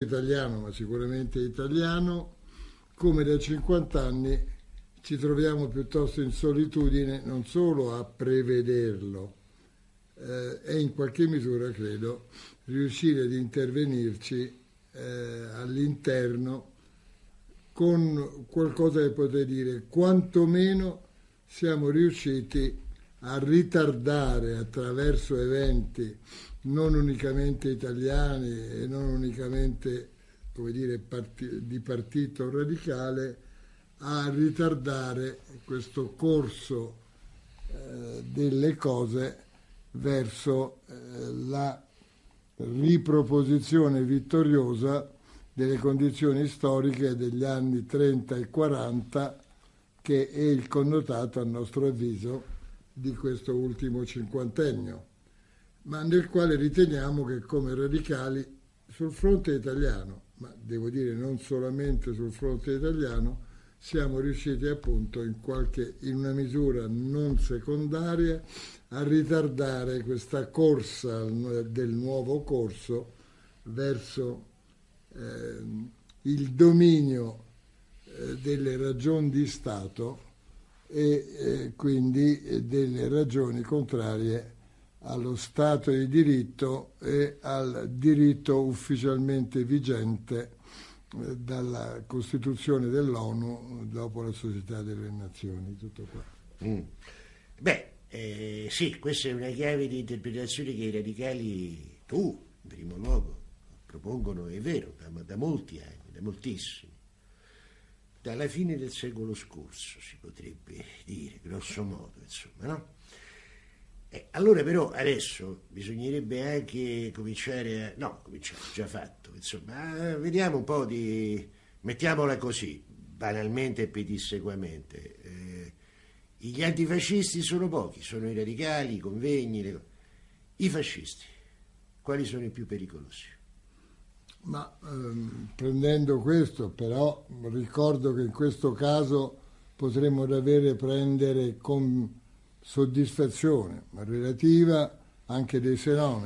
italiano, ma sicuramente italiano, come da 50 anni ci troviamo piuttosto in solitudine non solo a prevederlo, e in qualche misura, credo, riuscire ad intervenirci all'interno con qualcosa che potrei dire, quantomeno siamo riusciti a ritardare attraverso eventi non unicamente italiani e non unicamente, come dire, di partito radicale, a ritardare questo corso delle cose verso la riproposizione vittoriosa delle condizioni storiche degli anni 30 e 40, che è il connotato, a nostro avviso, di questo ultimo cinquantennio, ma nel quale riteniamo che come radicali sul fronte italiano, ma devo dire non solamente sul fronte italiano, siamo riusciti appunto in una misura non secondaria a ritardare questa corsa del nuovo corso verso il dominio delle ragioni di Stato e quindi delle ragioni contrarie allo Stato di diritto e al diritto ufficialmente vigente dalla Costituzione dell'ONU dopo la Società delle Nazioni. Tutto qua. Sì, questa è una chiave di interpretazione che i radicali, tu in primo luogo, propongono, è vero, da molti anni, da moltissimi. Dalla fine del secolo scorso, si potrebbe dire, grosso modo, insomma, no? Allora però adesso bisognerebbe anche cominciare già fatto, insomma, vediamo un po' mettiamola così, banalmente e pedissequamente, gli antifascisti sono pochi, sono i radicali, i convegni, i fascisti, quali sono i più pericolosi? Ma prendendo questo, però, ricordo che in questo caso potremmo davvero prendere con soddisfazione relativa anche dei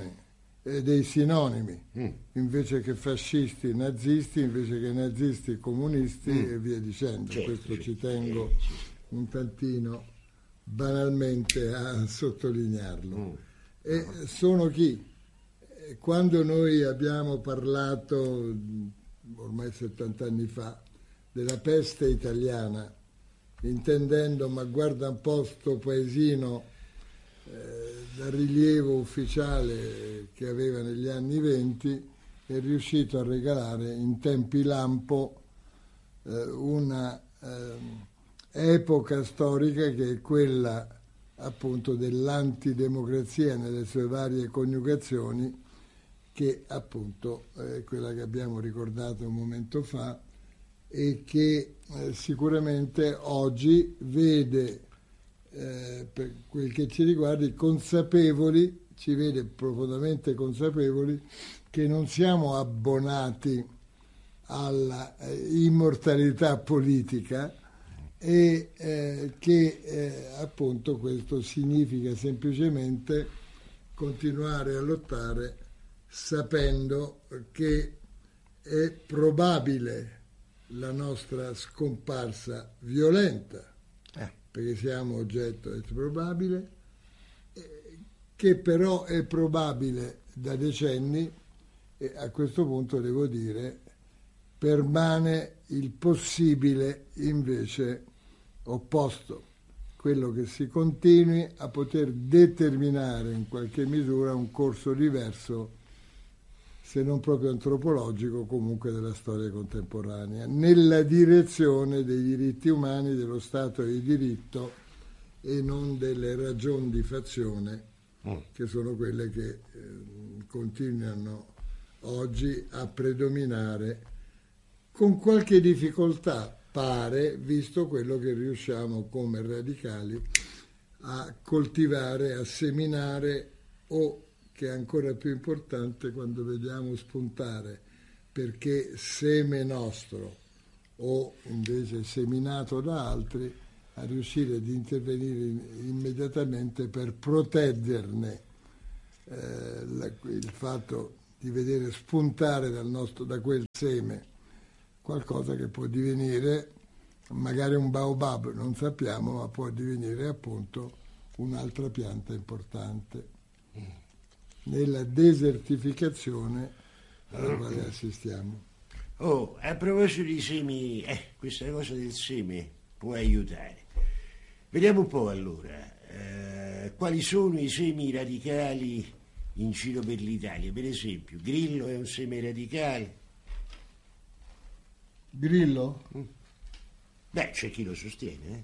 sinonimi, invece che fascisti nazisti, invece che nazisti comunisti e via dicendo. Certo, questo ci tengo un tantino banalmente a sottolinearlo. E sono chi? Quando noi abbiamo parlato, ormai 70 anni fa, della peste italiana, intendendo, ma guarda un po' sto paesino da rilievo ufficiale che aveva negli anni 20, è riuscito a regalare in tempi lampo una epoca storica che è quella appunto dell'antidemocrazia nelle sue varie coniugazioni, che appunto è quella che abbiamo ricordato un momento fa e che sicuramente oggi vede, per quel che ci riguarda, ci vede profondamente consapevoli che non siamo abbonati alla immortalità politica e che appunto questo significa semplicemente continuare a lottare sapendo che è probabile la nostra scomparsa violenta, perché siamo oggetto, è probabile, che però è probabile da decenni, e a questo punto devo dire permane il possibile invece opposto, quello che si continui a poter determinare in qualche misura un corso diverso, se non proprio antropologico, comunque della storia contemporanea, nella direzione dei diritti umani, dello Stato di diritto e non delle ragioni di fazione, che sono quelle che continuano oggi a predominare con qualche difficoltà, pare, visto quello che riusciamo come radicali a coltivare, a seminare o, che è ancora più importante, quando vediamo spuntare, perché seme nostro o invece seminato da altri, a riuscire ad intervenire immediatamente per proteggerne il fatto di vedere spuntare da quel seme qualcosa che può divenire magari un baobab, non sappiamo, ma può divenire appunto un'altra pianta importante nella desertificazione alla quale assistiamo. Oh, a proposito di semi, questa cosa del seme può aiutare. Vediamo un po' allora, quali sono i semi radicali in giro per l'Italia. Per esempio, Grillo è un seme radicale. Grillo? Beh, c'è chi lo sostiene,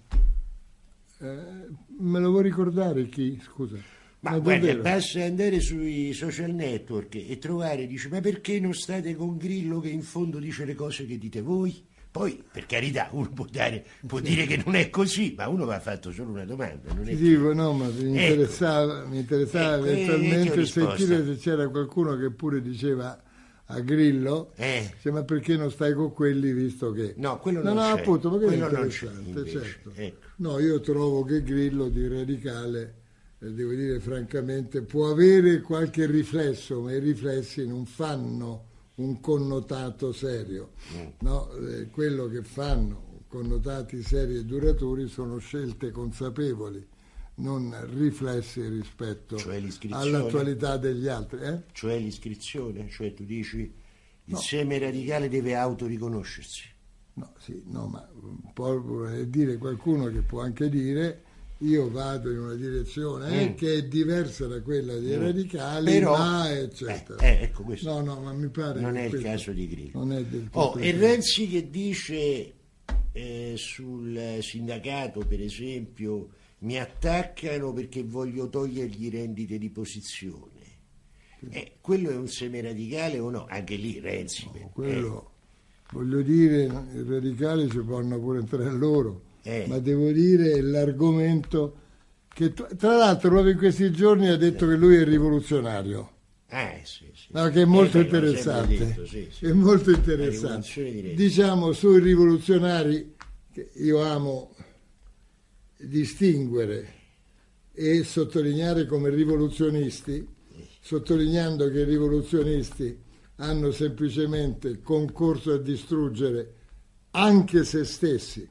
Me lo vuoi ricordare chi? Scusa. Ma guarda, basta andare sui social network e trovare, dice, ma perché non state con Grillo che in fondo dice le cose che dite voi? Poi, per carità, uno può dire che non è così, ma uno va fatto solo una domanda. Non è no, ma mi interessava eventualmente sentire se c'era qualcuno che pure diceva a Grillo, ma perché non stai con quelli visto che... No, quello non c'è. Appunto, ma quello è interessante, non c'è, invece. Certo. Ecco. No, io trovo che Grillo di radicale, devo dire francamente, può avere qualche riflesso, ma i riflessi non fanno un connotato serio. No? Quello che fanno connotati seri e duraturi sono scelte consapevoli, non riflessi rispetto all'attualità degli altri. Cioè l'iscrizione? Cioè tu dici il seme radicale deve autoriconoscersi? No, ma può dire qualcuno che può anche dire io vado in una direzione che è diversa da quella dei radicali, però, ma eccetera. Ecco questo. No, ma mi pare non che è il caso di Grillo. Non è del tutto e Renzi che dice sul sindacato, per esempio, mi attaccano perché voglio togliergli rendite di posizione. Quello è un seme radicale o no? Anche lì Renzi. Quello, voglio dire, i radicali ci possono pure entrare loro. Ma devo dire l'argomento che tra l'altro proprio in questi giorni ha detto che lui è rivoluzionario. Sì. No, che è molto interessante. Detto, sì. È molto interessante. Diciamo sui rivoluzionari che io amo distinguere e sottolineare come rivoluzionisti, sottolineando che i rivoluzionisti hanno semplicemente concorso a distruggere anche se stessi,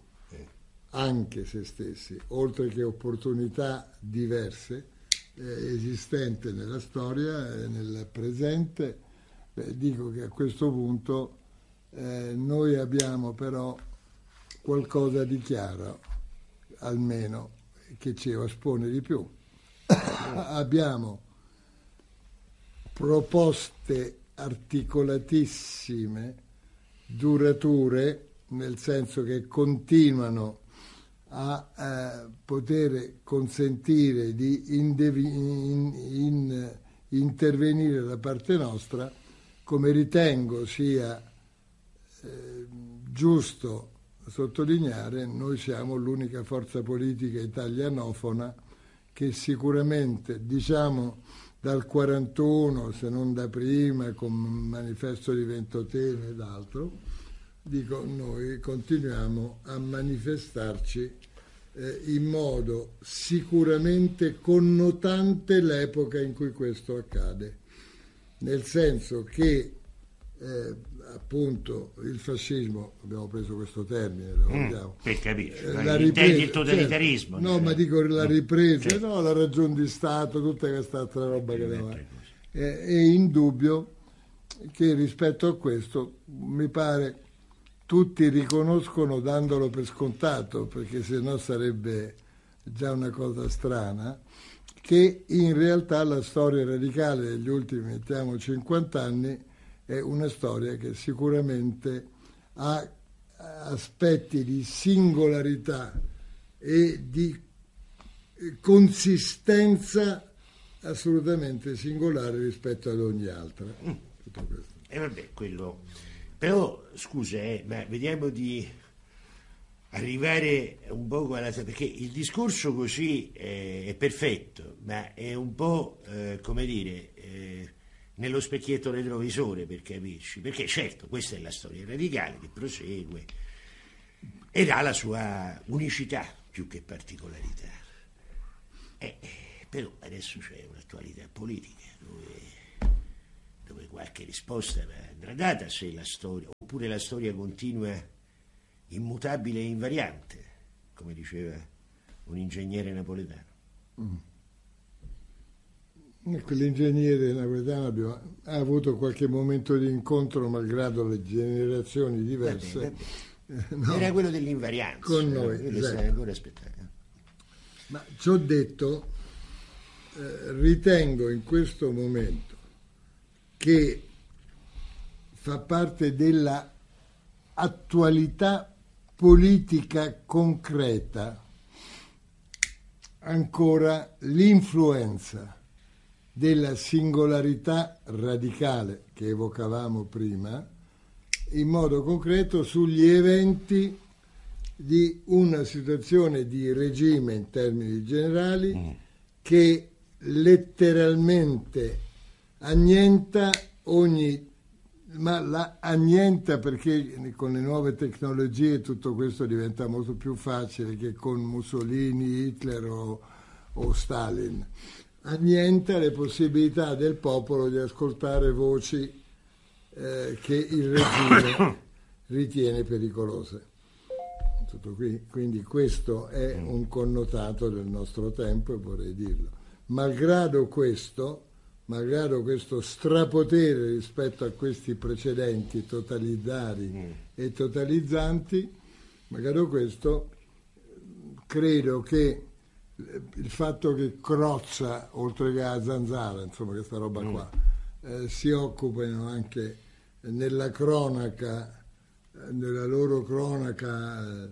oltre che opportunità diverse esistenti nella storia e nel presente. Dico che a questo punto noi abbiamo però qualcosa di chiaro, almeno, che ci espone di più. Abbiamo proposte articolatissime, durature, nel senso che continuano a poter consentire di intervenire da parte nostra, come ritengo sia giusto sottolineare. Noi siamo l'unica forza politica italianofona che sicuramente, diciamo dal 41, se non da prima, con Manifesto di Ventotene ed altro, dico, noi continuiamo a manifestarci in modo sicuramente connotante l'epoca in cui questo accade, nel senso che appunto il fascismo, abbiamo preso questo termine, per capire, intendi il totalitarismo, certo. No, ma dico la ripresa, certo. La ragion di Stato, tutta questa altra roba che aveva. È indubbio che rispetto a questo mi pare tutti riconoscono, dandolo per scontato, perché sennò sarebbe già una cosa strana, che in realtà la storia radicale degli ultimi, mettiamo, 50 anni è una storia che sicuramente ha aspetti di singolarità e di consistenza assolutamente singolare rispetto ad ogni altra. Tutto questo. Vabbè, quello... Però, scusa, ma vediamo di arrivare un po' alla... perché il discorso così è perfetto, ma è un po', come dire, nello specchietto retrovisore, per capirci, perché certo, questa è la storia radicale che prosegue ed ha la sua unicità più che particolarità. Però adesso c'è un'attualità politica dove dove qualche risposta andrà data se la storia, oppure la storia continua immutabile e invariante, come diceva un ingegnere napoletano. Quell'ingegnere napoletano ha avuto qualche momento di incontro, malgrado le generazioni diverse. Vabbè. No, era quello dell'invarianza. Con noi, esatto. Ancora aspettare. Ma ciò detto, ritengo in questo momento che fa parte della attualità politica concreta ancora l'influenza della singolarità radicale che evocavamo prima, in modo concreto sugli eventi di una situazione di regime in termini generali che letteralmente annienta annienta perché con le nuove tecnologie tutto questo diventa molto più facile che con Mussolini, Hitler o Stalin. Annienta le possibilità del popolo di ascoltare voci che il regime ritiene pericolose. Tutto qui. Quindi questo è un connotato del nostro tempo e vorrei dirlo. Malgrado questo strapotere rispetto a questi precedenti totalitari e totalizzanti, malgrado questo, credo che il fatto che Crozza, oltre che a Zanzara, insomma questa roba qua, si occupano anche nella cronaca, nella loro cronaca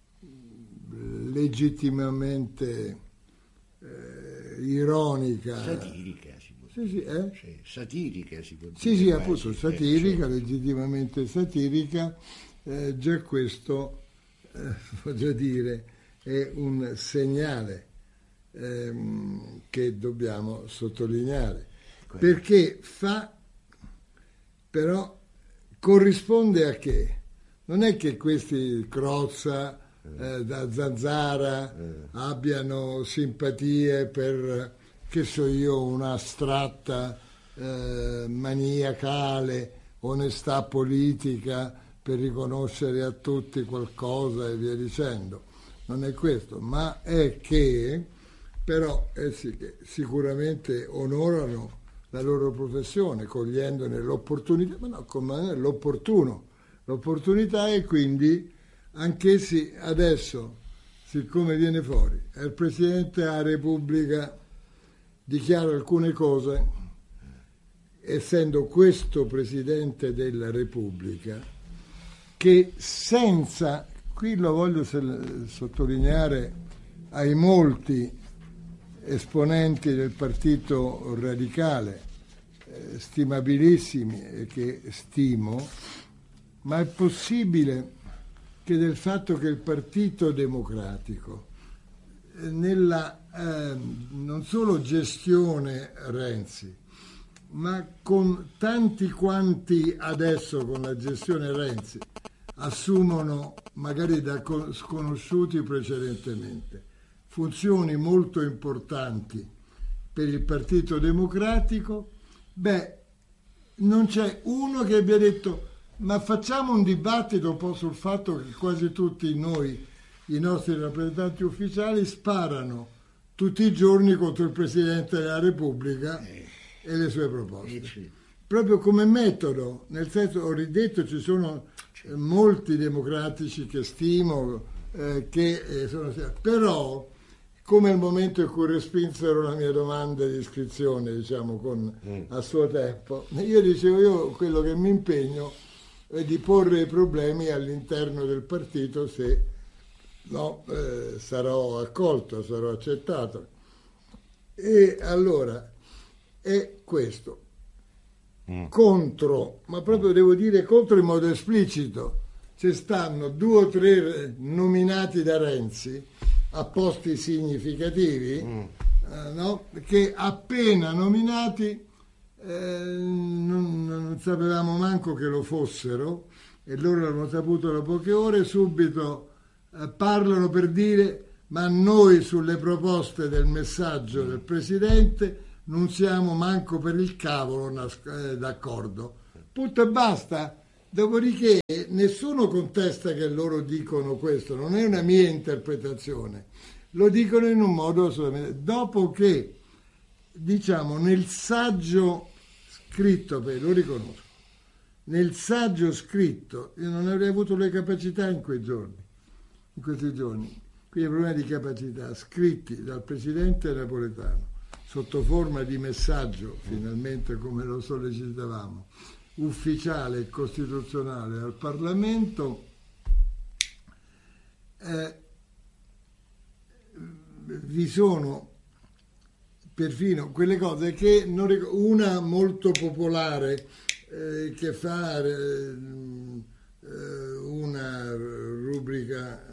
legittimamente ironica, satirica si può sì, satirica si può dire. Sì, appunto, satirica, legittimamente satirica, già questo, voglio dire, è un segnale che dobbiamo sottolineare, perché però corrisponde a che? Non è che questi Crozza, da Zanzara abbiano simpatie per, che so io, un'astratta maniacale onestà politica per riconoscere a tutti qualcosa e via dicendo. Non è questo, ma è che però essi che sicuramente onorano la loro professione cogliendone l'opportunità, ma no, come l'opportunità, e quindi anch'essi adesso, siccome viene fuori, il Presidente della Repubblica dichiara alcune cose, essendo questo Presidente della Repubblica, che senza, qui lo voglio sottolineare ai molti esponenti del Partito Radicale, stimabilissimi e che stimo, ma è possibile che del fatto che il Partito Democratico nella non solo gestione Renzi, ma con tanti quanti adesso con la gestione Renzi assumono magari da sconosciuti precedentemente funzioni molto importanti per il Partito Democratico, non c'è uno che abbia detto ma facciamo un dibattito un po' sul fatto che quasi tutti noi, i nostri rappresentanti ufficiali, sparano tutti i giorni contro il Presidente della Repubblica e le sue proposte. Proprio come metodo, nel senso, ho ridetto, ci sono molti democratici che stimo, però come al momento in cui respinsero la mia domanda di iscrizione, diciamo, a suo tempo, io dicevo, quello che mi impegno è di porre i problemi all'interno del partito se sarò accolto, sarò accettato. E allora è questo. Contro, ma proprio devo dire contro in modo esplicito, ci stanno 2 o 3 nominati da Renzi a posti significativi, che appena nominati non sapevamo manco che lo fossero, e loro l'hanno saputo da poche ore, subito parlano per dire ma noi sulle proposte del messaggio del Presidente non siamo manco per il cavolo d'accordo. Punto e basta. Dopodiché nessuno contesta che loro dicono questo, non è una mia interpretazione, lo dicono in un modo assolutamente. Dopo che, diciamo, nel saggio scritto, lo riconosco, nel saggio scritto, io non avrei avuto le capacità in questi giorni, quindi problemi di capacità, scritti dal presidente Napoletano, sotto forma di messaggio, finalmente come lo sollecitavamo, ufficiale e costituzionale al Parlamento, vi sono perfino quelle cose che una molto popolare che fa una rubrica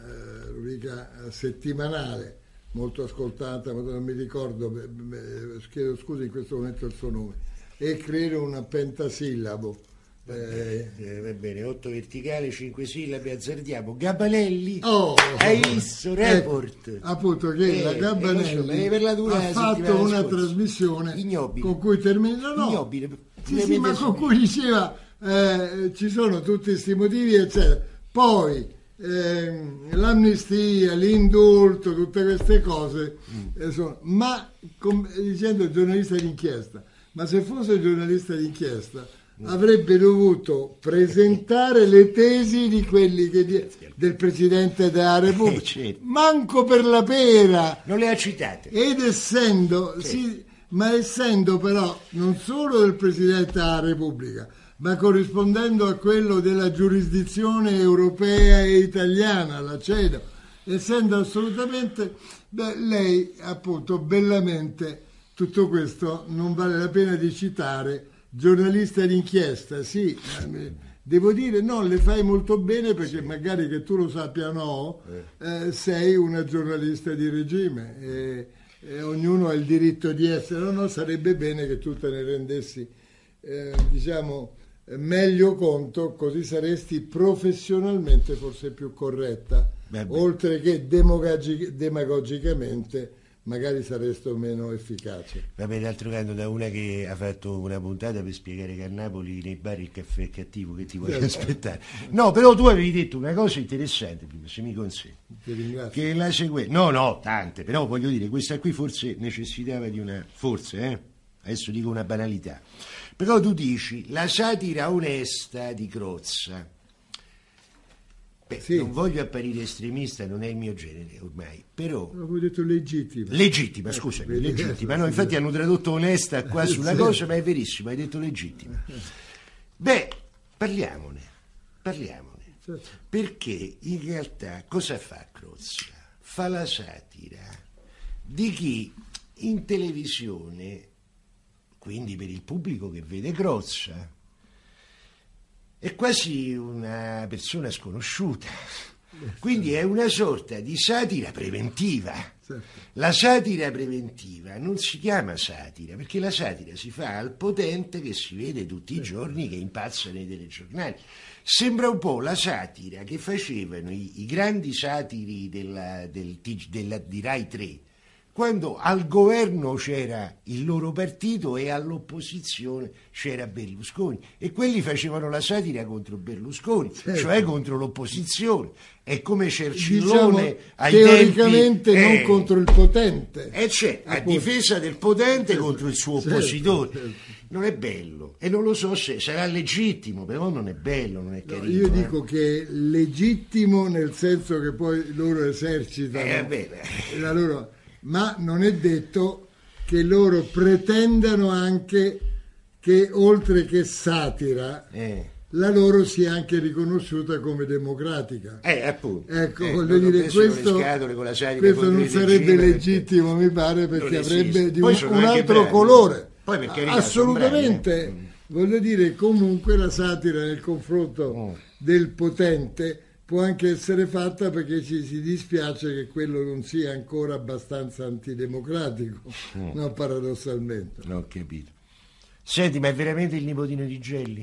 settimanale molto ascoltata, ma non mi ricordo, chiedo scusa in questo momento il suo nome, e credo un pentasillabo. Va bene, 8 verticali, 5 sillabe, azzardiamo. Gabanelli, hai visto? Report. Appunto che la Gabanelli ha fatto una trasmissione ignobile, con cui termina, ignobile, sì, ma con cui diceva ci sono tutti questi motivi, eccetera. Poi l'amnistia, l'indulto, tutte queste cose, ma dicendo giornalista d'inchiesta, ma se fosse giornalista d'inchiesta avrebbe dovuto presentare le tesi di quelli del Presidente della Repubblica, certo. Manco per la pera, non le ha citate, ed essendo ma essendo però non solo del Presidente della Repubblica, ma corrispondendo a quello della giurisdizione europea e italiana, la CEDO, essendo assolutamente, lei appunto bellamente, tutto questo non vale la pena di citare. Giornalista d'inchiesta, sì, devo dire no, le fai molto bene perché magari che tu lo sappia sei una giornalista di regime e ognuno ha il diritto di essere, no, sarebbe bene che tu te ne rendessi diciamo meglio conto, così saresti professionalmente forse più corretta, oltre che demagogicamente magari saresti meno efficace. Vabbè, d'altro canto, da una che ha fatto una puntata per spiegare che a Napoli nei bar il caffè è cattivo, che ti vuoi aspettare? No, però tu avevi detto una cosa interessante prima, se mi consenti. Ti ringrazio. Che la seguente, no, tante, però voglio dire, questa qui forse necessitava di una, adesso dico una banalità, però tu dici la satira onesta di Crozza. Sì. Non voglio apparire estremista, non è il mio genere ormai, però... Avevo detto legittima. Legittima, scusami, legittima. No, infatti hanno tradotto onesta qua sulla cosa, ma è verissimo, hai detto legittima. Parliamone. Certo. Perché in realtà cosa fa Crozza? Fa la satira di chi in televisione, quindi per il pubblico che vede Crozza, è quasi una persona sconosciuta, quindi è una sorta di satira preventiva. La satira preventiva non si chiama satira, perché la satira si fa al potente che si vede tutti i giorni, che impazza nei telegiornali. Sembra un po' la satira che facevano i grandi satiri di Rai 3, quando al governo c'era il loro partito e all'opposizione c'era Berlusconi, e quelli facevano la satira contro Berlusconi, cioè contro l'opposizione. È come Cercillone, diciamo, ai teoricamente tempi, non contro il potente, a difesa del potente contro il suo oppositore. Non è bello, e non lo so se sarà legittimo, però non è bello, non è carino. Io dico che è legittimo nel senso che poi loro esercitano la loro... Ma non è detto che loro pretendano anche che oltre che satira la loro sia anche riconosciuta come democratica. Appunto. Ecco, voglio dire, questo non sarebbe legittimo, mi pare, perché avrebbe di un altro colore. Poi per carità, assolutamente. Voglio dire, comunque la satira nel confronto del potente può anche essere fatta perché ci si dispiace che quello non sia ancora abbastanza antidemocratico, no, paradossalmente. Non ho capito. Senti, ma è veramente il nipotino di Gelli?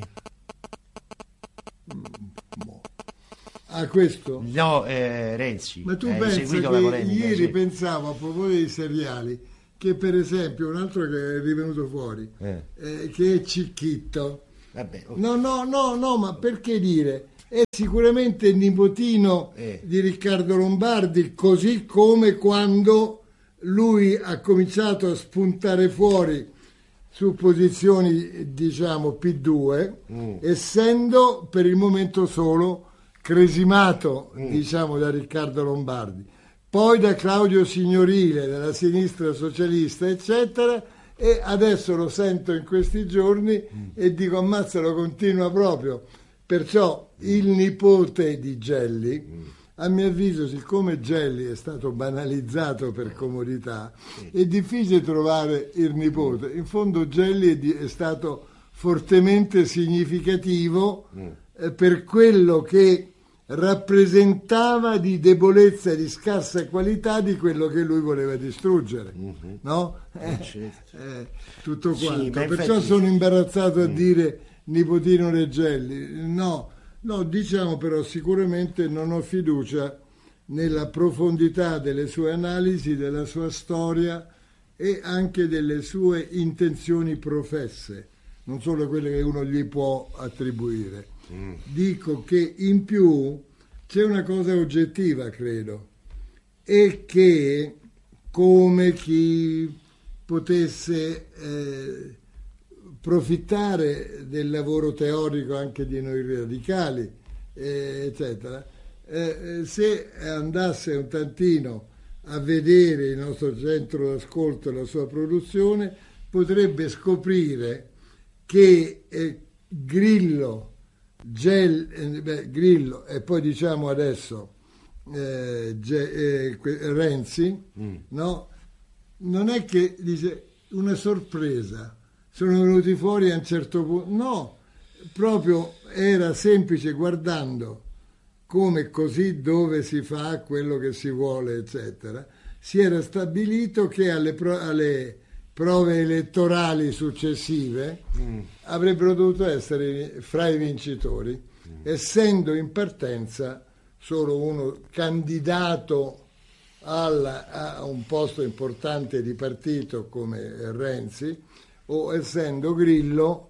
Questo? No, Renzi. Ma tu pensi che ieri pensavo, a proposito dei seriali, che per esempio, un altro che è rivenuto fuori, che è Cicchitto. Vabbè, okay. No, ma perché dire? È sicuramente il nipotino di Riccardo Lombardi, così come quando lui ha cominciato a spuntare fuori su posizioni, diciamo, P2, essendo per il momento solo cresimato, diciamo, da Riccardo Lombardi, poi da Claudio Signorile, della sinistra socialista, eccetera, e adesso lo sento in questi giorni e dico, ammazza, lo continua proprio. Perciò il nipote di Gelli, a mio avviso, siccome Gelli è stato banalizzato per comodità, è difficile trovare il nipote. In fondo Gelli è stato fortemente significativo per quello che rappresentava di debolezza e di scarsa qualità di quello che lui voleva distruggere, no? Tutto quanto. Sì, perciò infatti... sono imbarazzato a dire nipotino Reggelli. No, diciamo però sicuramente non ho fiducia nella profondità delle sue analisi, della sua storia e anche delle sue intenzioni professe, non solo quelle che uno gli può attribuire. Dico che in più c'è una cosa oggettiva, credo, e che come chi potesse profittare del lavoro teorico anche di noi radicali, eccetera, se andasse un tantino a vedere il nostro centro d'ascolto e la sua produzione, potrebbe scoprire che Grillo e poi diciamo adesso Renzi, no? Non è che dice una sorpresa, sono venuti fuori a un certo punto, no, proprio era semplice, guardando come così dove si fa quello che si vuole, eccetera, si era stabilito che alle prove elettorali successive avrebbero dovuto essere fra i vincitori, essendo in partenza solo uno candidato a un posto importante di partito come Renzi, o essendo Grillo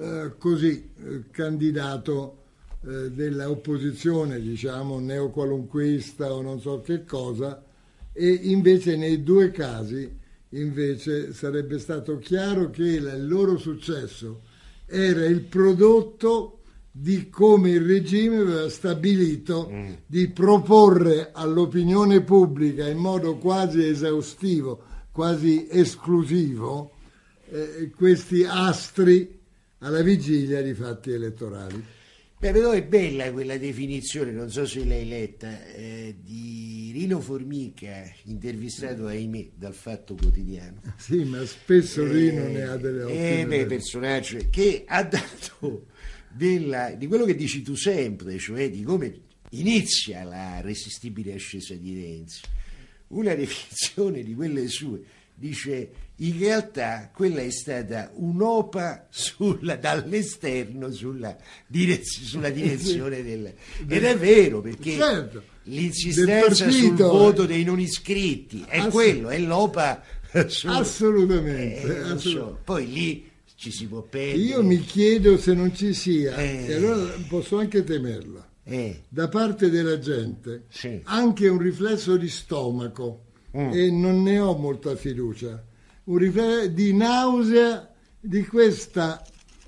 candidato dell'opposizione, diciamo, neoqualunquista o non so che cosa, e invece nei due casi invece sarebbe stato chiaro che il loro successo era il prodotto di come il regime aveva stabilito di proporre all'opinione pubblica in modo quasi esaustivo, quasi esclusivo, questi astri alla vigilia di fatti elettorali. Beh, però è bella quella definizione, non so se l'hai letta, di Rino Formica, intervistato, ahimè, dal Fatto Quotidiano. Sì, ma spesso Rino ne ha delle ottime. Personaggio che ha dato di quello che dici tu sempre, cioè di come inizia la resistibile ascesa di Renzi. Una definizione di quelle sue, dice: in realtà quella è stata un'opa dall'esterno sulla direzione del... Ed è vero, perché certo, l'insistenza sul voto dei non iscritti è quello, è l'opa assolutamente. So. Poi lì ci si può perdere. Io mi chiedo se non ci sia, e allora posso anche temerla, da parte della gente, anche un riflesso di stomaco, e non ne ho molta fiducia, un riflesso di nausea di questa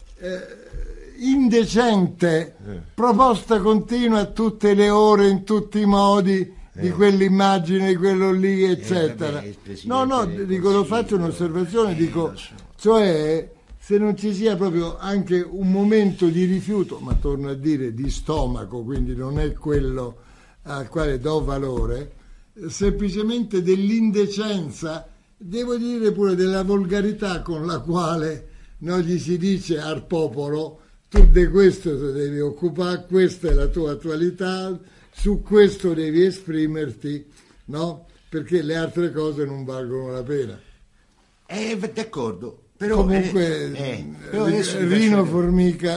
indecente proposta continua a tutte le ore, in tutti i modi, di quell'immagine, di quello lì, eccetera. Dico, lo faccio un'osservazione, dico, cioè se non ci sia proprio anche un momento di rifiuto, ma torno a dire di stomaco, quindi non è quello al quale do valore, semplicemente dell'indecenza, devo dire pure della volgarità con la quale non gli si dice al popolo: tu di questo ti devi occupare, questa è la tua attualità, su questo devi esprimerti, no? Perché le altre cose non valgono la pena. D'accordo. Però, comunque Rino Formica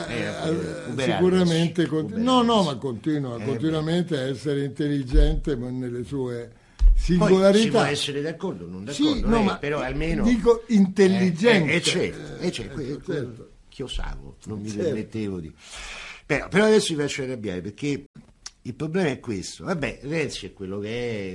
sicuramente continua continuamente a essere intelligente, ma nelle sue singolarità. Poi si può essere d'accordo o non d'accordo, Sì, no, ma però almeno dico intelligente. certo. Che osavo, non mi Certo. permettevo di... Però adesso vi faccio arrabbiare, perché il problema è questo. Vabbè, Renzi è quello che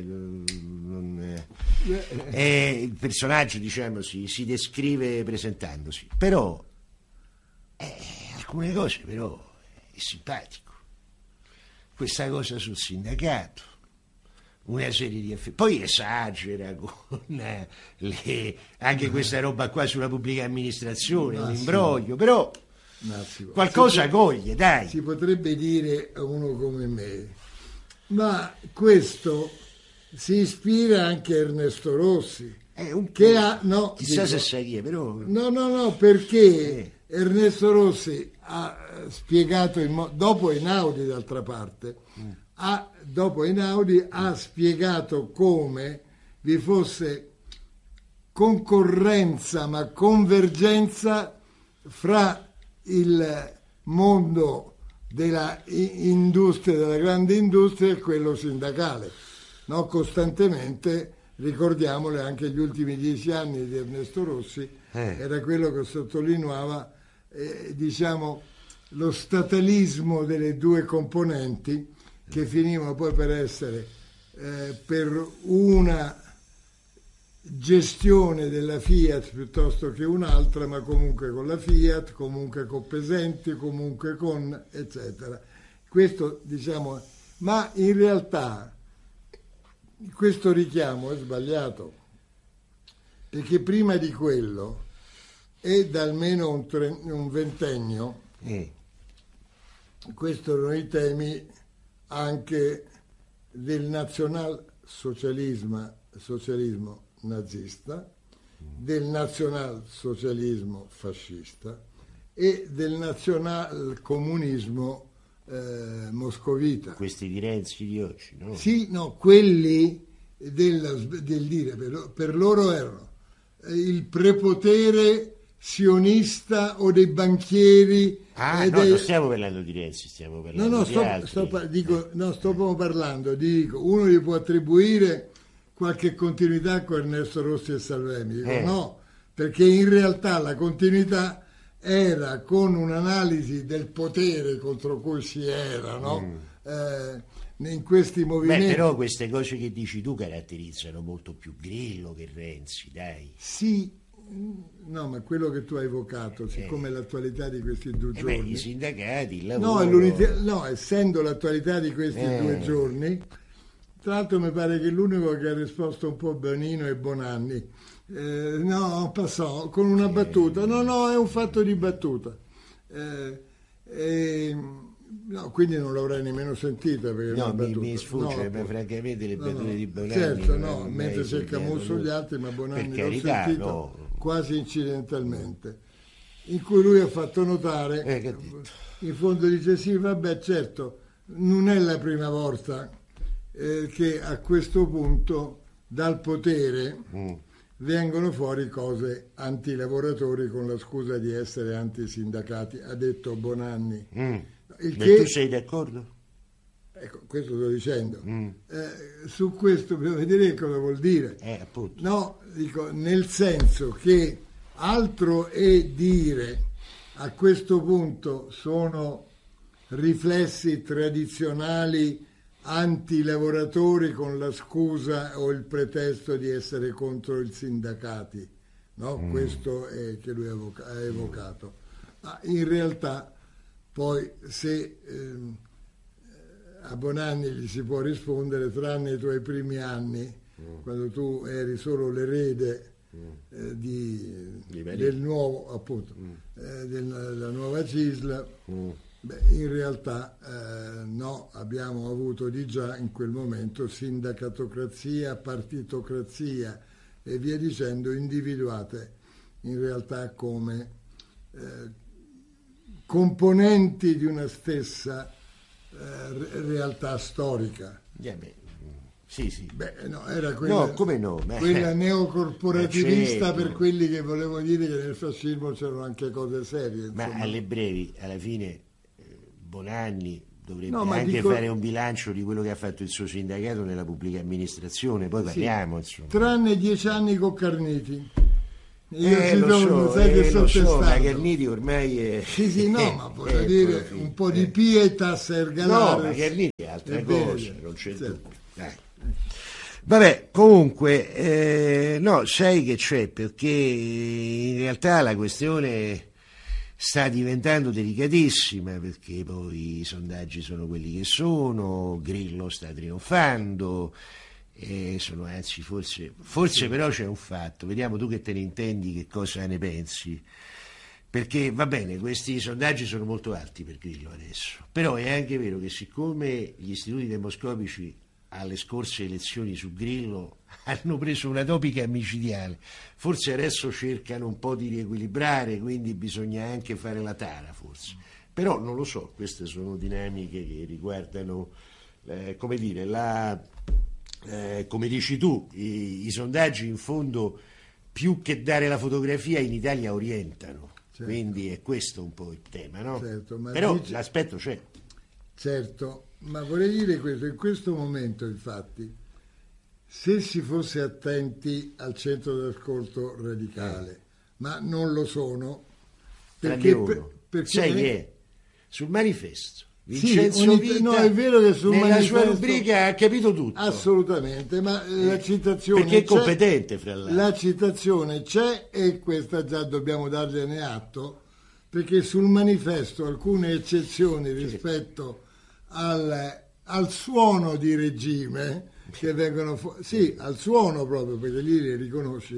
è il personaggio, diciamo, si descrive presentandosi, però alcune cose però è simpatico. Questa cosa sul sindacato, una serie di poi esagera con anche questa roba qua sulla pubblica amministrazione, un imbroglio, però qualcosa coglie, dai. Si potrebbe dire a uno come me, ma questo si ispira anche a Ernesto Rossi, che ha... No, chissà dico, se sai chi è, però... No, perché Ernesto Rossi ha spiegato, dopo Einaudi d'altra parte, dopo Einaudi ha spiegato come vi fosse concorrenza ma convergenza fra il mondo della industria, della grande industria e quello sindacale, no? Costantemente, ricordiamole, anche gli ultimi 10 anni di Ernesto Rossi era quello che sottolineava diciamo lo statalismo delle due componenti, che finivano poi per essere per una gestione della Fiat piuttosto che un'altra, ma comunque con la Fiat, comunque con Pesenti, comunque con eccetera. Questo diciamo, ma in realtà questo richiamo è sbagliato, perché prima di quello e da almeno un ventennio questi erano i temi anche del nazionalsocialismo nazista, del nazionalsocialismo fascista e del nazionalcomunismo moscovita. Questi di Renzi di oggi, no? Sì, no, quelli del dire, per loro erano il prepotere sionista o dei banchieri. Non stiamo parlando di Renzi, stiamo parlando di altri. Sto parlando, uno gli può attribuire qualche continuità con Ernesto Rossi e Salvemi. Dico, no, perché in realtà la continuità era con un'analisi del potere contro cui si era, no? In questi movimenti. Però queste cose che dici tu caratterizzano molto più Grillo che Renzi, dai. Sì, no, ma quello che tu hai evocato, siccome l'attualità di questi 2 giorni... I sindacati, il lavoro... No, essendo l'attualità di questi 2 giorni, tra l'altro mi pare che l'unico che ha risposto un po' Bonino è Bonanni. Passò con una battuta. No, è un fatto di battuta. Quindi non l'avrei nemmeno sentita. Perché mi sfugge, ma francamente le battute di Bonanni... Certo, mentre c'è Camusso gli altri, ma Bonanni l'ho sentito quasi incidentalmente, in cui lui ha fatto notare, in fondo dice sì, vabbè, certo, non è la prima volta che a questo punto dal potere vengono fuori cose antilavoratori con la scusa di essere antisindacati, ha detto Bonanni. Tu sei d'accordo? Ecco, questo sto dicendo. Su questo bisogna vedere cosa vuol dire. Appunto. No, dico, nel senso che altro è dire a questo punto sono riflessi tradizionali antilavoratori con la scusa o il pretesto di essere contro i sindacati, no? Questo è che lui ha evocato. Ma in realtà poi se a Bonanni gli si può rispondere, tranne i tuoi primi anni, quando tu eri solo l'erede del nuovo, appunto, della nuova CISL, in realtà no, abbiamo avuto di già in quel momento sindacatocrazia, partitocrazia e via dicendo, individuate in realtà come componenti di una stessa realtà storica. Sì. Era quella, come no? Quella neocorporativista, certo. Per quelli che volevo dire che nel fascismo c'erano anche cose serie. Ma alle brevi, alla fine, Bonanni, dovrebbe anche fare un bilancio di quello che ha fatto il suo sindacato nella pubblica amministrazione, poi parliamo, insomma. Tranne 10 anni con Carniti. Io lo so, ma Carniti ormai è... Sì, no, ma voglio dire, un po' di pietas ergalare. No, ma Carniti è altra cosa, non c'è dubbio. Vabbè, comunque, no, sai che c'è, perché in realtà la questione sta diventando delicatissima, perché poi i sondaggi sono quelli che sono, Grillo sta trionfando, sono anzi forse però c'è un fatto, vediamo tu che te ne intendi, che cosa ne pensi, perché va bene, questi sondaggi sono molto alti per Grillo adesso, però è anche vero che siccome gli istituti demoscopici alle scorse elezioni su Grillo hanno preso una topica micidiale, forse adesso cercano un po' di riequilibrare, quindi bisogna anche fare la tara forse, però non lo so, queste sono dinamiche che riguardano come dire come dici tu, i sondaggi in fondo più che dare la fotografia in Italia orientano, certo. Quindi è questo un po' il tema, no? Certo, ma però l'aspetto c'è. Certo, ma vorrei dire questo, in questo momento infatti, se si fosse attenti al centro d'ascolto radicale, ma non lo sono, perché sai che è? Sul manifesto Vincenzo Vita, no, è vero che sul nella manifesto, sua rubrica ha capito tutto. Assolutamente, ma la citazione perché è competente, fra l'altro. La citazione c'è e questa già dobbiamo dargliene atto, perché sul manifesto alcune eccezioni rispetto al suono di regime che vengono al suono proprio, perché lì li riconosci,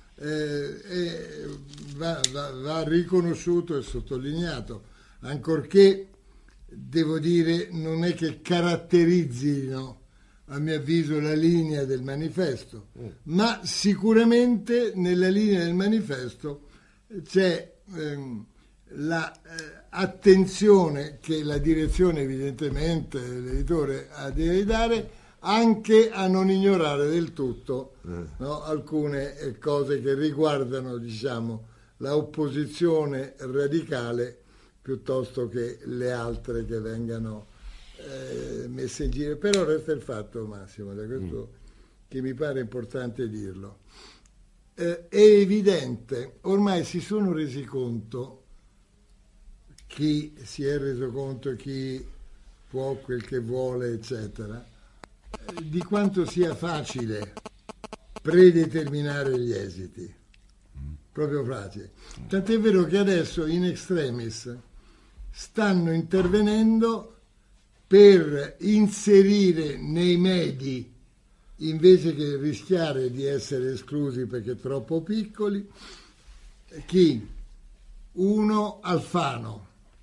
va riconosciuto e sottolineato, ancorché devo dire non è che caratterizzino a mio avviso la linea del manifesto, ma sicuramente nella linea del manifesto c'è attenzione che la direzione, evidentemente l'editore ha di dare, anche a non ignorare del tutto no, alcune cose che riguardano, diciamo, la opposizione radicale piuttosto che le altre che vengano messe in giro. Però resta il fatto, Massimo, da questo che mi pare importante dirlo, è evidente, ormai si sono resi conto, chi si è reso conto, chi può quel che vuole, eccetera, di quanto sia facile predeterminare gli esiti, proprio facile. Tant'è vero che adesso in extremis stanno intervenendo per inserire nei medi, invece che rischiare di essere esclusi perché troppo piccoli, chi? Uno Alfano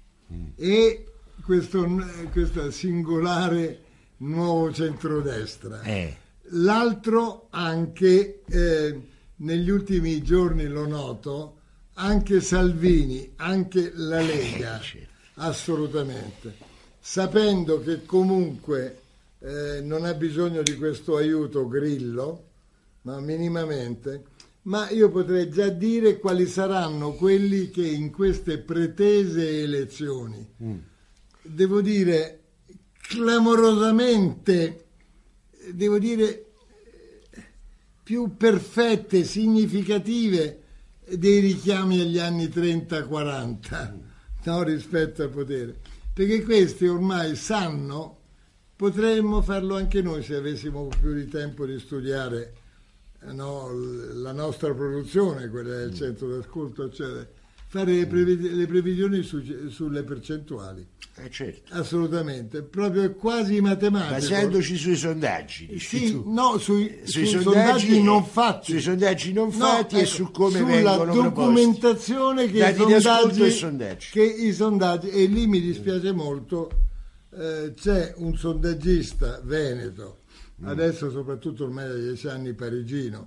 e questo singolare nuovo centrodestra. L'altro anche, negli ultimi giorni lo noto, anche Salvini, anche la Lega, assolutamente, sapendo che comunque non ha bisogno di questo aiuto Grillo, ma minimamente, ma io potrei già dire quali saranno quelli che in queste pretese elezioni, devo dire clamorosamente, devo dire più perfette, significative dei richiami agli anni 30-40, no, rispetto al potere, perché questi ormai sanno, potremmo farlo anche noi se avessimo più di tempo di studiare la nostra produzione, quella del centro d'ascolto, eccetera, fare le previsioni sulle percentuali. Certo. Assolutamente, proprio quasi matematico. Basandoci sui sondaggi. Sì, no, sui sondaggi non fatti. Sui sondaggi non fatti, e su come vengono sulla documentazione proposti. Che i sondaggi, e lì mi dispiace molto, c'è un sondaggista veneto, adesso soprattutto ormai da 10 anni parigino,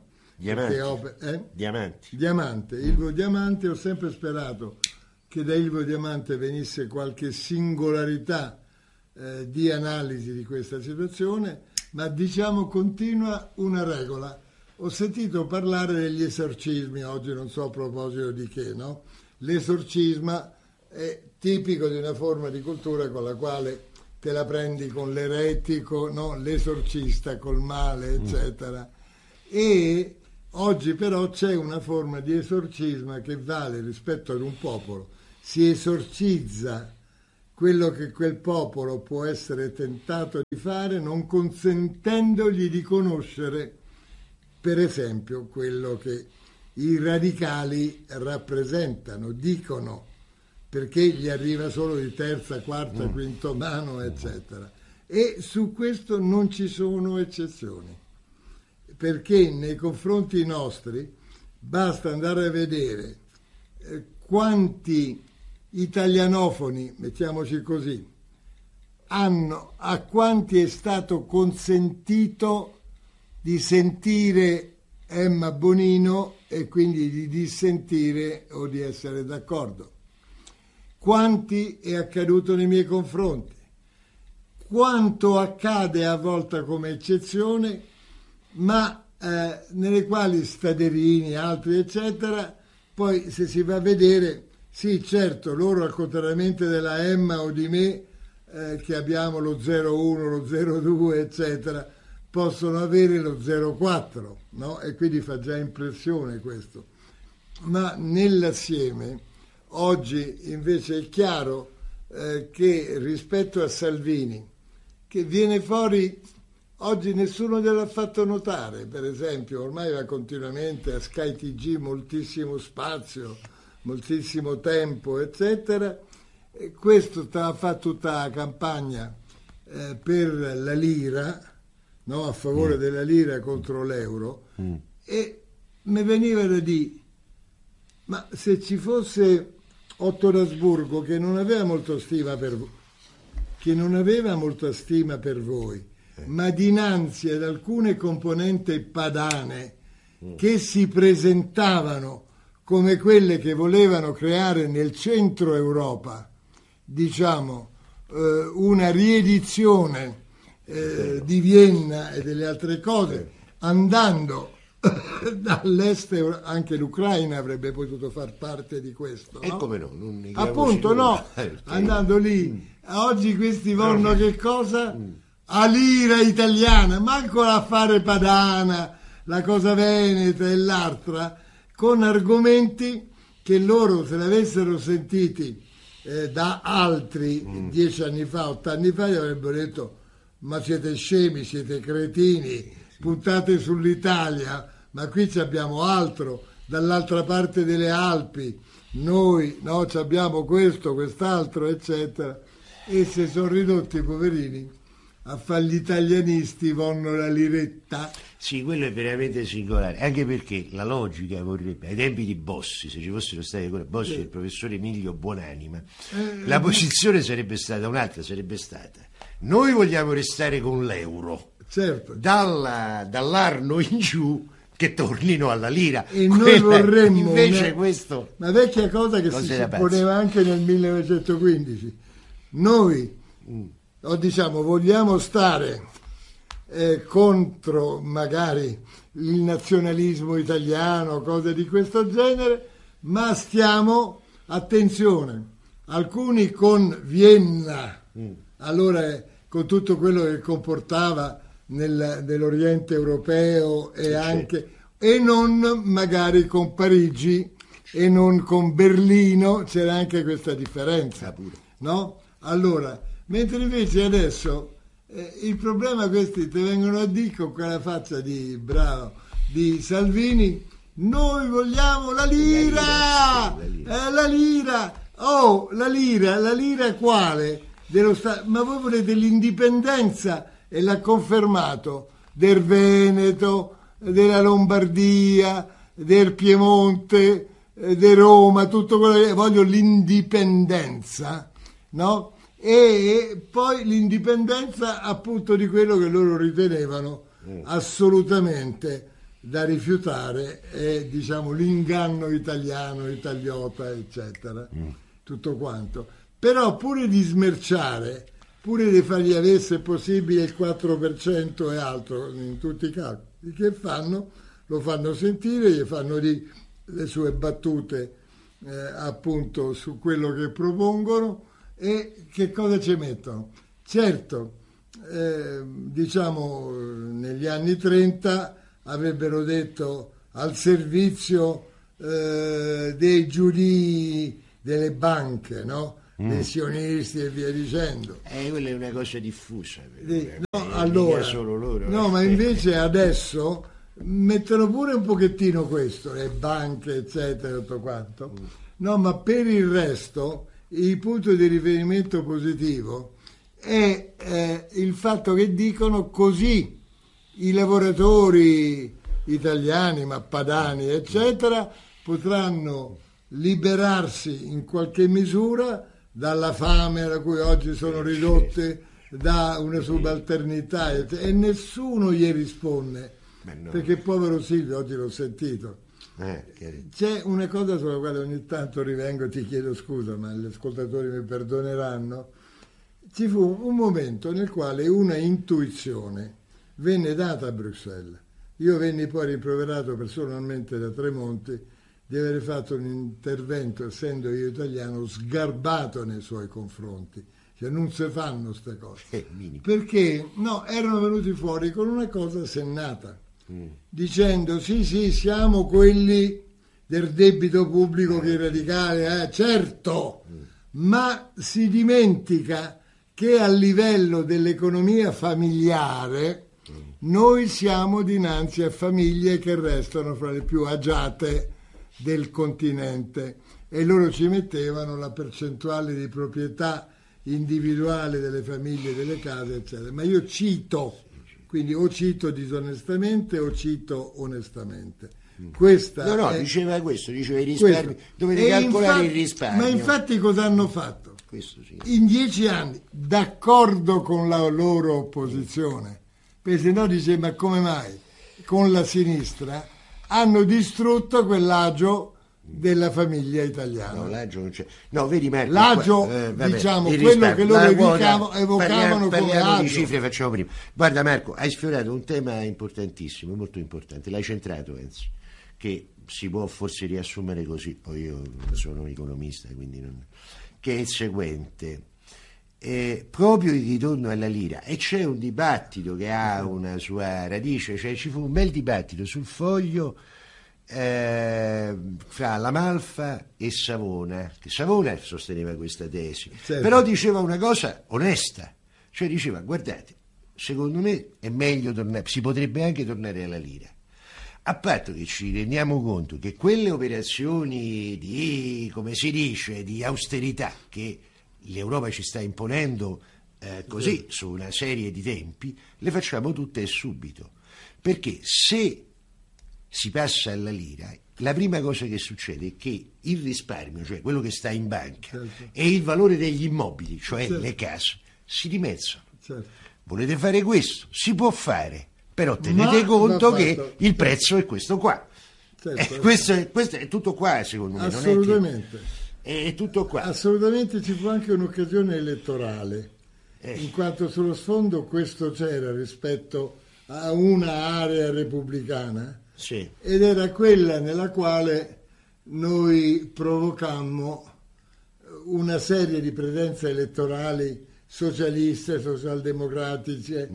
Diamante, Ilvo Diamante. Ho sempre sperato che da Ilvo Diamante venisse qualche singolarità di analisi di questa situazione, ma diciamo continua una regola. Ho sentito parlare degli esorcismi oggi, non so a proposito di che, no? L'esorcisma è tipico di una forma di cultura con la quale te la prendi con l'eretico, no? L'esorcista col male, eccetera. E oggi però c'è una forma di esorcismo che vale rispetto ad un popolo. Si esorcizza quello che quel popolo può essere tentato di fare, non consentendogli di conoscere, per esempio, quello che i radicali rappresentano, dicono, perché gli arriva solo di terza, quarta, quinto mano, eccetera. E su questo non ci sono eccezioni, perché nei confronti nostri basta andare a vedere quanti italianofoni, mettiamoci così, a quanti è stato consentito di sentire Emma Bonino e quindi di dissentire o di essere d'accordo. Quanti è accaduto nei miei confronti? Quanto accade a volte come eccezione, ma nelle quali Staderini, altri eccetera, poi se si va a vedere, sì certo, loro al contrariamente della Emma o di me, che abbiamo lo 0,1, lo 0,2 eccetera, possono avere lo 0,4, no? E quindi fa già impressione questo. Ma nell'assieme oggi invece è chiaro che rispetto a Salvini, che viene fuori, oggi nessuno gliel'ha fatto notare, per esempio, ormai va continuamente a Sky TG moltissimo spazio, moltissimo tempo, eccetera. E questo fa tutta la campagna per la lira, no? A favore della lira contro l'euro, e mi veniva da dire, ma se ci fosse Otto d'Asburgo che non aveva molta stima per voi, ma dinanzi ad alcune componenti padane che si presentavano come quelle che volevano creare nel centro Europa, diciamo, una riedizione di Vienna e delle altre cose, andando dall'est, anche l'Ucraina avrebbe potuto far parte di questo, no? E come no? Appunto no, andando lì. Oggi questi vogliono che cosa? A lira italiana, manco a fare padana, la cosa veneta e l'altra, con argomenti che loro, se l'avessero sentiti da altri 10 anni fa, 8 anni fa, gli avrebbero detto: ma siete scemi, siete cretini, puntate sull'Italia, ma qui abbiamo altro, dall'altra parte delle Alpi, noi no, abbiamo questo, quest'altro, eccetera. E se sono ridotti i poverini a fare gli italianisti, vanno la liretta. Sì, quello è veramente singolare, anche perché la logica vorrebbe, ai tempi di Bossi, se ci fossero stati ancora Bossi e il professor Emilio Buonanima, la posizione sarebbe stata un'altra, sarebbe stata: noi vogliamo restare con l'euro, certo, dall'Arno in giù che tornino alla lira, e noi vorremmo invece questo, una vecchia cosa che si supponeva anche nel 1915. Noi diciamo vogliamo stare contro magari il nazionalismo italiano, cose di questo genere, ma stiamo, attenzione, alcuni con Vienna, allora con tutto quello che comportava nell'Oriente europeo e anche, e non magari con Parigi e non con Berlino, c'era anche questa differenza, no? Allora, mentre invece adesso il problema, questi te vengono a dire con quella faccia di bravo di Salvini: noi vogliamo la lira, la lira, oh, la lira quale? Dello ma voi volete l'indipendenza, e l'ha confermato, del Veneto, della Lombardia, del Piemonte, di Roma, tutto quello che voglio, l'indipendenza, no? E poi l'indipendenza appunto di quello che loro ritenevano assolutamente da rifiutare, è diciamo l'inganno italiano, italiota, eccetera, tutto quanto. Però pure di smerciare, pure di fargli avere se possibile il 4% e altro in tutti i calcoli che fanno, lo fanno sentire, gli fanno di le sue battute appunto su quello che propongono. E che cosa ci mettono? Certo, diciamo negli anni 30 avrebbero detto al servizio dei giudii delle banche, no? Dei sionisti e via dicendo. Quella è una cosa diffusa. No, allora, solo loro. No, ma invece adesso mettono pure un pochettino questo, le banche, eccetera, tutto quanto. No, ma per il resto il punto di riferimento positivo è il fatto che dicono così i lavoratori italiani, ma padani, eccetera, potranno liberarsi in qualche misura dalla fame alla cui oggi sono ridotte, da una subalternità, e nessuno gli risponde. No. Perché povero Silvio, oggi l'ho sentito, c'è una cosa sulla quale ogni tanto rivengo, ti chiedo scusa, ma gli ascoltatori mi perdoneranno. Ci fu un momento nel quale una intuizione venne data a Bruxelles. Io venni poi rimproverato personalmente da Tremonti di aver fatto un intervento, essendo io italiano, sgarbato nei suoi confronti. Cioè non si fanno queste cose. Perché no, erano venuti fuori con una cosa sennata, dicendo sì, siamo quelli del debito pubblico che i radicali, certo, ma si dimentica che a livello dell'economia familiare noi siamo dinanzi a famiglie che restano fra le più agiate del continente, e loro ci mettevano la percentuale di proprietà individuale delle famiglie, delle case, eccetera. Ma io cito, quindi o cito disonestamente o cito onestamente. Diceva questo, diceva i risparmi, dovete calcolare il risparmio. Ma infatti cosa hanno fatto? Questo sì. In 10 anni, d'accordo con la loro opposizione, perché se no dice, ma come mai? Con la sinistra hanno distrutto quell'agio della famiglia italiana. No, l'agio non c'è. No, vedi Marco, l'agio, diciamo, quello che loro evocavano come agio. Di cifre facciamo prima. Guarda Marco, hai sfiorato un tema importantissimo, molto importante, l'hai centrato, Enzo, che si può forse riassumere così, poi io non sono economista, quindi non... che è il seguente. Proprio il ritorno alla lira, e c'è un dibattito che ha una sua radice, cioè ci fu un bel dibattito sul Foglio fra La Malfa e Savona, che Savona sosteneva questa tesi, certo, però diceva una cosa onesta, cioè diceva guardate, secondo me è meglio tornare, si potrebbe anche tornare alla lira, a patto che ci rendiamo conto che quelle operazioni di, come si dice, di austerità che l'Europa ci sta imponendo così su una serie di tempi, le facciamo tutte e subito, perché se si passa alla lira, la prima cosa che succede è che il risparmio, cioè quello che sta in banca, certo, e il valore degli immobili, cioè certo, le case, si dimezzano. Certo. Volete fare questo? Si può fare, però tenete conto che il prezzo è questo qua. Certo, questo è tutto qua, secondo me. Assolutamente. È tutto qua. Assolutamente, ci fu anche un'occasione elettorale, in quanto sullo sfondo questo c'era rispetto a una area repubblicana, sì, ed era quella nella quale noi provocammo una serie di presenze elettorali socialiste, socialdemocratici,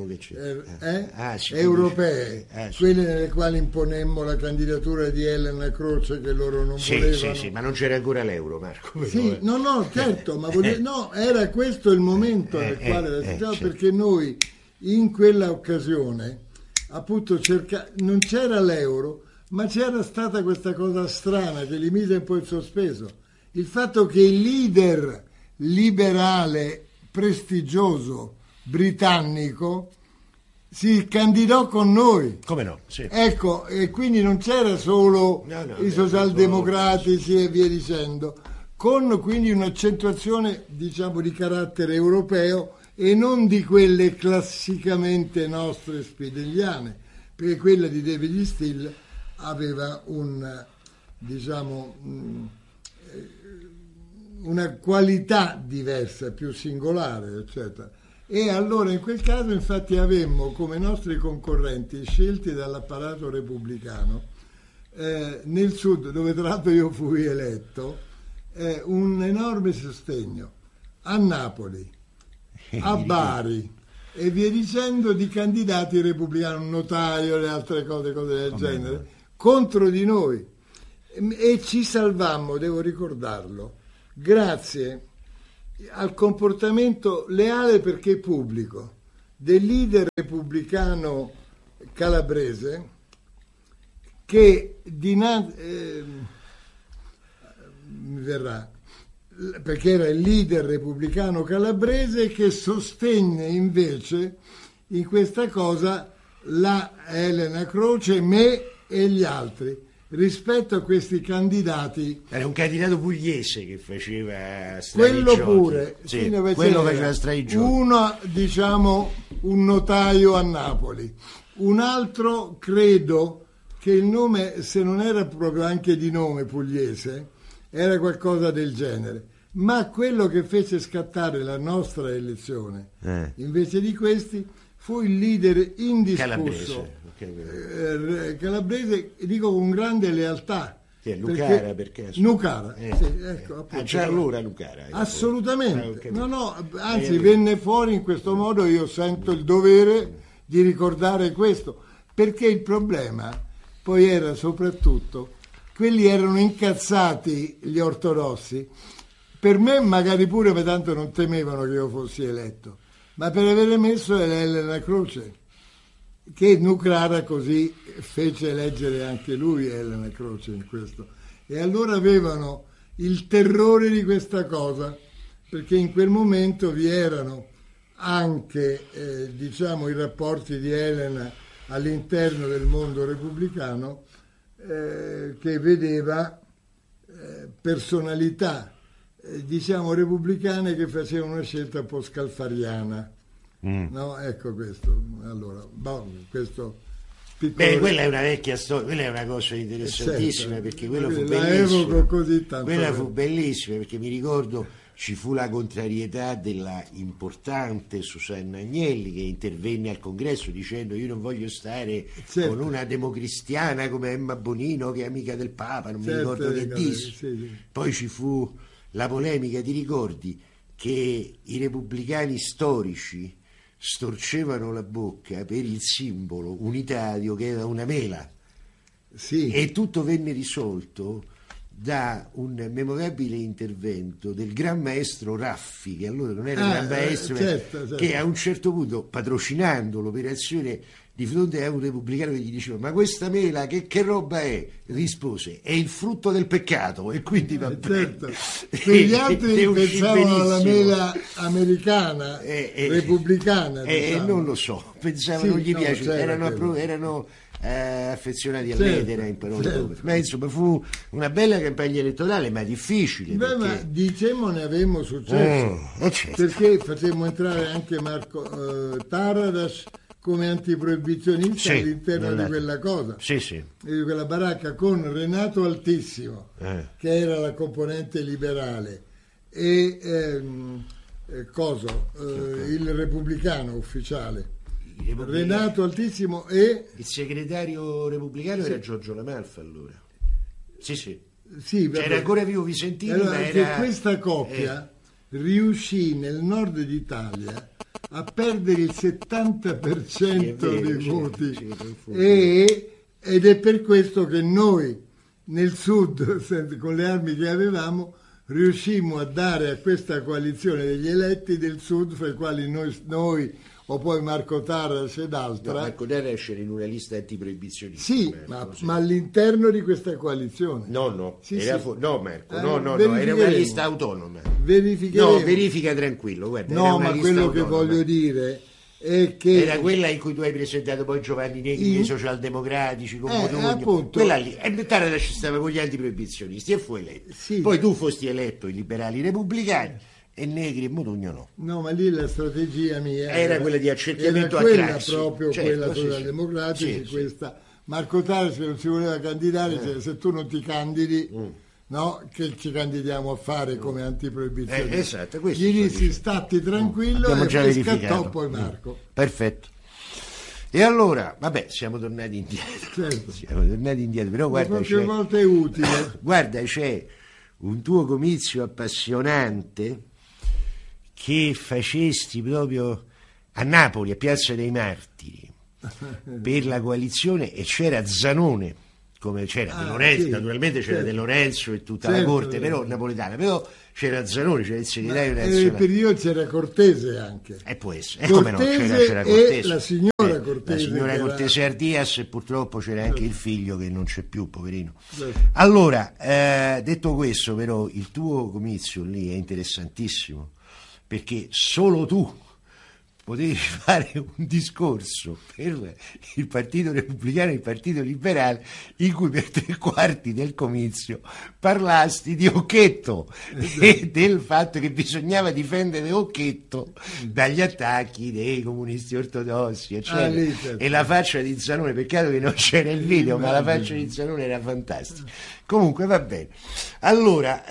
europee, quelle nelle quali imponemmo la candidatura di Elena Croce che loro non volevano. Sì, ma non c'era ancora l'euro, Marco. Sì, no, certo, ma no, era questo il momento nel quale la città, certo, perché noi in quella occasione appunto non c'era l'euro, ma c'era stata questa cosa strana che li mise un po' in sospeso, il fatto che il leader liberale prestigioso britannico si candidò con noi. Come no? Sì. Ecco, e quindi non c'era solo i socialdemocratici e via dicendo, con quindi un'accentuazione, diciamo, di carattere europeo e non di quelle classicamente nostre spinelliane, perché quella di David Steele aveva una qualità diversa, più singolare, eccetera. E allora in quel caso infatti avemmo come nostri concorrenti scelti dall'apparato repubblicano nel sud, dove tra l'altro io fui eletto, un enorme sostegno a Napoli, a Bari e via dicendo di candidati repubblicani, un notaio, le altre cose del genere, contro di noi. E ci salvammo, devo ricordarlo, grazie al comportamento leale, perché pubblico, del leader repubblicano calabrese, che mi verrà, perché era il leader repubblicano calabrese che sostenne invece in questa cosa la Elena Croce, me e gli altri, rispetto a questi candidati. Era un candidato pugliese che faceva quello pure, sì, quello faceva strani giochi. Uno, diciamo, un notaio a Napoli, un altro credo che il nome, se non era proprio anche di nome pugliese, era qualcosa del genere. Ma quello che fece scattare la nostra elezione, invece di questi, fu il leader indiscusso calabrese, dico con grande lealtà. Sì, Lucara, perché Lucara, sì, ecco, appunto, già allora Lucara. Assolutamente. Anzi, venne fuori in questo modo, io sento il dovere di ricordare questo, perché il problema poi era soprattutto, quelli erano incazzati, gli ortodossi, per me magari pure, ma tanto non temevano che io fossi eletto, ma per avere messo Elena Croce, che Nucrara così fece eleggere anche lui Elena Croce in questo. E allora avevano il terrore di questa cosa, perché in quel momento vi erano anche diciamo i rapporti di Elena all'interno del mondo repubblicano, che vedeva personalità diciamo repubblicane che facevano una scelta un po' scalfariana. No, ecco questo. Allora, questo piccolo... quella è una vecchia storia, quella è una cosa interessantissima, certo, perché quello fu la bellissimo. Evoco così tanto. Quella fu bellissima, perché mi ricordo ci fu la contrarietà della importante Susanna Agnelli, che intervenne al congresso dicendo: io non voglio stare con una democristiana come Emma Bonino, che è amica del Papa, non mi ricordo che disse. Sì. Poi ci fu la polemica, ti ricordi, che i repubblicani storici storcevano la bocca per il simbolo unitario che era una mela, e tutto venne risolto da un memorabile intervento del gran maestro Raffi, che allora non era gran maestro, certo. che a un certo punto, patrocinando l'operazione di fronte a un repubblicano che gli diceva: ma questa mela che roba è? Rispose: è il frutto del peccato, e quindi va bene. Certo. Gli altri pensavano alla mela americana, repubblicana, diciamo. Non lo so, pensavano, non gli piace, erano affezionati all'edera, certo. Ma insomma fu una bella campagna elettorale, ma difficile. Ma diciamo ne avevamo successo, certo. perché facemmo entrare anche Marco Taradas come antiproibizionista all'interno di quella cosa, di quella baracca, con Renato Altissimo, che era la componente liberale, e il repubblicano ufficiale. Renato Altissimo e il segretario repubblicano era Giorgio Lamalfa allora. Sì, era ancora vivo Visentini, allora, ma era... questa coppia riuscì nel nord d'Italia a perdere il 70% dei voti, ed è per questo che noi nel sud, con le armi che avevamo, riuscimmo a dare a questa coalizione degli eletti del sud, fra i quali noi o poi Marco Tarras ed altra. Marco Tarras era in una lista antiproibizionista. Sì, ma all'interno di questa coalizione. No, era una lista autonoma. Verificheremo. No, verifica tranquillo, guarda. No, ma quello autonoma. Che voglio dire è che... Era quella in cui tu hai presentato poi Giovanni Negri dei socialdemocratici con Modugno. Quella lì. E Tarras ci stava con gli antiproibizionisti e fu eletto. Sì. Poi tu fosti eletto i liberali repubblicani. E Negri e Modugno no. No, ma lì la strategia mia era quella di accerchiamento a quella classi. Proprio quella socialdemocratica, questa. Marco Tarras non si voleva candidare, cioè, se tu non ti candidi, no, che ci candidiamo a fare come antiproibizionisti. Esatto, gli dissi stati tranquillo, e scattò poi Marco. Perfetto. E allora, vabbè, siamo tornati indietro. Però guarda, qualche volta è utile. Guarda, c'è un tuo comizio appassionante che facesti proprio a Napoli, a Piazza dei Martiri, per la coalizione, e c'era Zanone, come c'era De Lorenzo, sì, naturalmente c'era certo. De Lorenzo e tutta Certo, la corte però napoletana, però c'era Zanone, c'era il segretario nel nazionale. periodo c'era Cortese anche. E può essere, come no, c'era E Cortese. la signora Cortese. La signora che era- Cortese Ardias, e purtroppo c'era anche il figlio che non c'è più, poverino. Certo. Allora, detto questo, però, il tuo comizio lì è interessantissimo, perché solo tu potevi fare un discorso per il Partito Repubblicano e il Partito Liberale in cui per 3/4 del comizio parlasti di Occhetto e del fatto che bisognava difendere Occhetto dagli attacchi dei comunisti ortodossi, eccetera. Lì, certo. E la faccia di Zanone, peccato che non c'era il video, ma la faccia di Zanone era fantastica. Comunque va bene. Allora,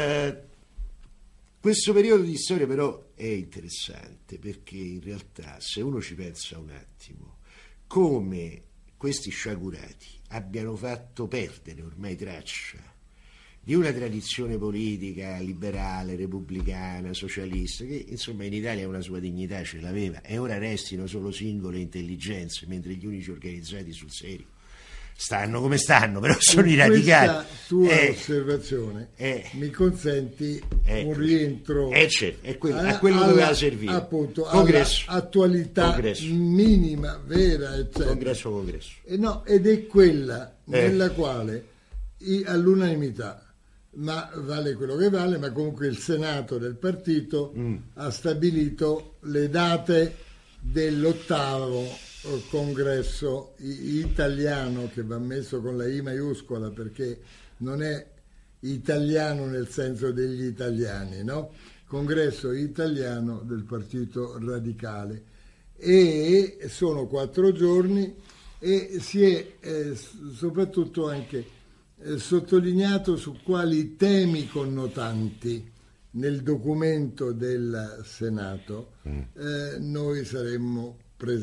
questo periodo di storia però è interessante, perché in realtà, se uno ci pensa un attimo, come questi sciagurati abbiano fatto perdere ormai traccia di una tradizione politica liberale, repubblicana, socialista, che insomma in Italia una sua dignità ce l'aveva, e ora restino solo singole intelligenze, mentre gli unici organizzati sul serio stanno come stanno, però sono i radicali. Questa tua osservazione mi consenti un rientro Certo, è quello doveva servire. Appunto, Congresso. all'attualità Congresso. minima, vera, eccetera. Congresso. Ed è quella nella quale all'unanimità, ma vale quello che vale, ma comunque il Senato del partito ha stabilito le date dell'8º congresso italiano, che va messo con la I maiuscola perché non è italiano nel senso degli italiani, no? Congresso italiano del Partito Radicale, e sono 4 giorni, e si è soprattutto anche sottolineato su quali temi connotanti nel documento del Senato noi saremmo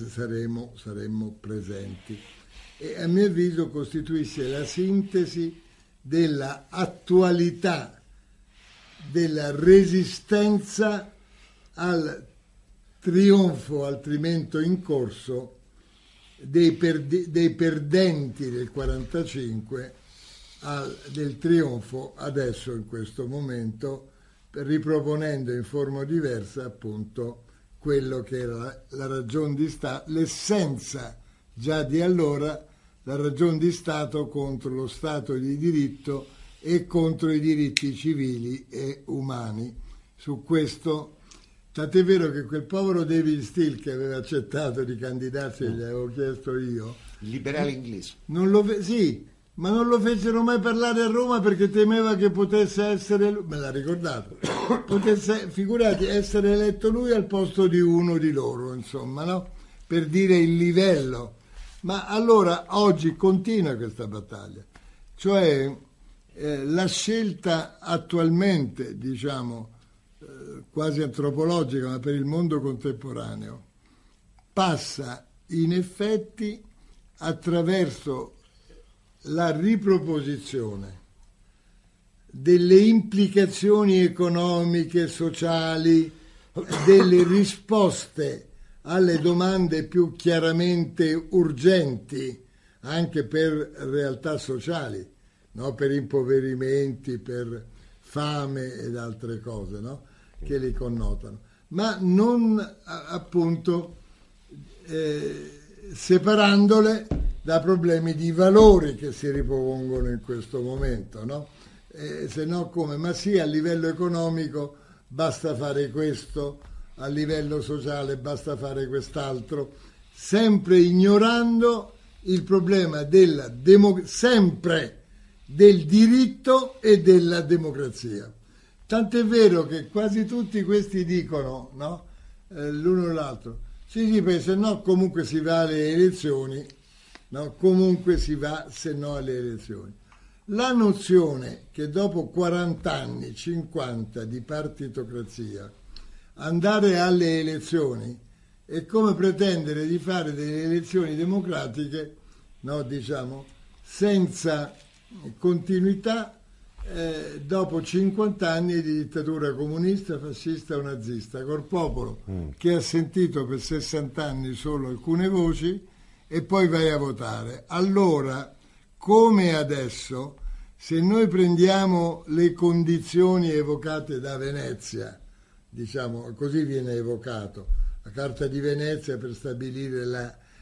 presenti, e a mio avviso costituisce la sintesi della attualità della resistenza al trionfo altrimenti in corso dei perdenti del 45, del trionfo adesso in questo momento, riproponendo in forma diversa appunto quello che era la ragion di Stato, l'essenza già di allora, la ragion di Stato contro lo Stato di diritto e contro i diritti civili e umani. Su questo, tant'è vero che quel povero David Steele, che aveva accettato di candidarsi, gli avevo chiesto io, il liberale inglese, sì, ma non lo fecero mai parlare a Roma perché temeva che potesse essere, me l'ha ricordato, potesse, figurati, essere eletto lui al posto di uno di loro, insomma, no? Per dire il livello. Ma allora oggi continua questa battaglia, cioè la scelta attualmente, diciamo, quasi antropologica, ma per il mondo contemporaneo, passa in effetti attraverso la riproposizione delle implicazioni economiche, sociali, delle risposte alle domande più chiaramente urgenti, anche per realtà sociali, no? Per impoverimenti, per fame ed altre cose, no? Che li connotano, ma non appunto separandole da problemi di valori che si ripropongono in questo momento, no? Se no come? Ma sì, a livello economico basta fare questo, a livello sociale basta fare quest'altro, sempre ignorando il problema sempre del diritto e della democrazia. Tant'è vero che quasi tutti questi dicono, no? L'uno e l'altro, sì, perché se no comunque si va alle elezioni, no? Comunque si va se no alle elezioni. La nozione che dopo 40 anni, 50 di partitocrazia, andare alle elezioni è come pretendere di fare delle elezioni democratiche, no, diciamo, senza continuità dopo 50 anni di dittatura comunista, fascista o nazista, col popolo che ha sentito per 60 anni solo alcune voci, e poi vai a votare. Allora, come adesso, se noi prendiamo le condizioni evocate da Venezia, diciamo così viene evocato, la Carta di Venezia per stabilire la